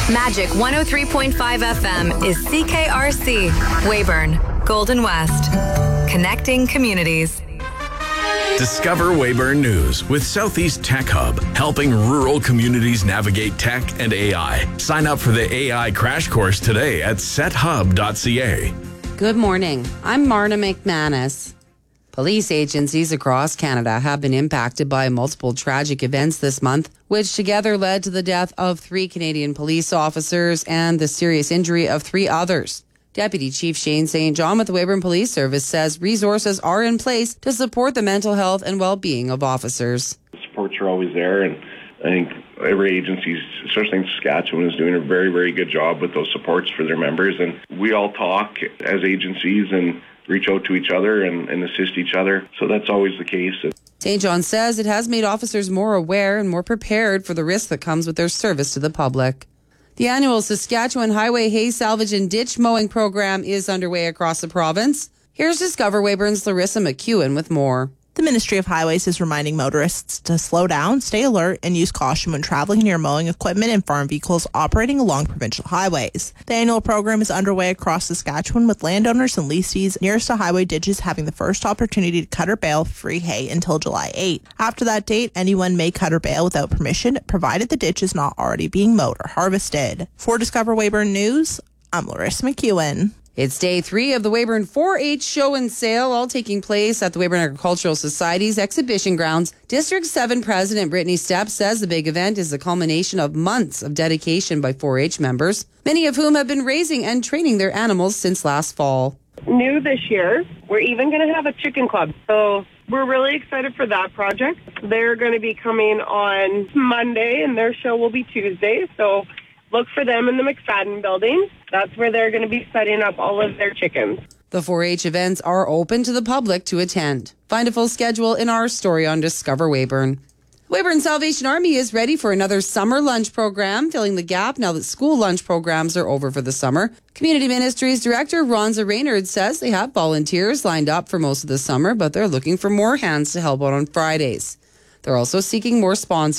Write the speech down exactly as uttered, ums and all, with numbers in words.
Magic one oh three point five F M is C K R C, Weyburn, Golden West. Connecting communities. Discover Weyburn News with Southeast Tech Hub, helping rural communities navigate tech and A I. Sign up for the A I crash course today at set hub dot c a. Good morning. I'm Marna McManus. Police agencies across Canada have been impacted by multiple tragic events this month, which together led to the death of three Canadian police officers and the serious injury of three others. Deputy Chief Shane Saint John with the Weyburn Police Service says resources are in place to support the mental health and well-being of officers. Supports are always there, and I think every agency, especially in Saskatchewan, is doing a very, very good job with those supports for their members. And we all talk as agencies and reach out to each other and, and assist each other. So that's always the case. Saint John says it has made officers more aware and more prepared for the risk that comes with their service to the public. The annual Saskatchewan Highway Hay Salvage and Ditch Mowing Program is underway across the province. Here's Discover Weyburn's Larissa McEwen with more. The Ministry of Highways is reminding motorists to slow down, stay alert, and use caution when traveling near mowing equipment and farm vehicles operating along provincial highways. The annual program is underway across Saskatchewan, with landowners and leasees nearest to highway ditches having the first opportunity to cut or bale free hay until July eighth. After that date, anyone may cut or bale without permission, provided the ditch is not already being mowed or harvested. For Discover Weyburn News, I'm Larissa McEwen. It's day three of the Weyburn four H show and sale, all taking place at the Weyburn Agricultural Society's exhibition grounds. District seven President Brittany Stepp says the big event is the culmination of months of dedication by four H members, many of whom have been raising and training their animals since last fall. New this year, we're even going to have a chicken club. So we're really excited for that project. They're going to be coming on Monday, and their show will be Tuesday. So look for them in the McFadden building. That's where they're going to be setting up all of their chickens. The four H events are open to the public to attend. Find a full schedule in our story on Discover Weyburn. Weyburn Salvation Army is ready for another summer lunch program, filling the gap now that school lunch programs are over for the summer. Community Ministries Director Ronza Raynard says they have volunteers lined up for most of the summer, but they're looking for more hands to help out on Fridays. They're also seeking more sponsors.